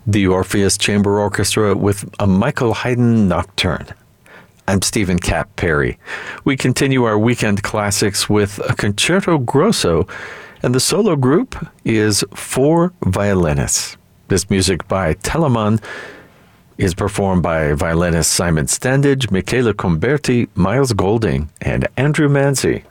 the Orpheus Chamber Orchestra with a Michael Haydn Nocturne. I'm Stephen Cap Perry. We continue our weekend classics with a Concerto Grosso, and the solo group is Four Violinists. This music by Telemann is performed by violinists Simon Standage, Michele Comberti, Miles Golding, and Andrew Manzi.